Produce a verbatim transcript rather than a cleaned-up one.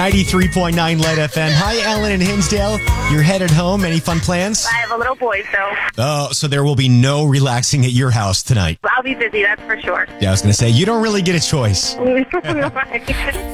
ninety-three point nine Light F M. Hi, Ellen and Hinsdale. You're headed home. Any fun plans? I have a little boy, so Oh, so there will be no relaxing at your house tonight. I'll be busy, that's for sure. Yeah, I was going to say, you don't really get a choice. Right.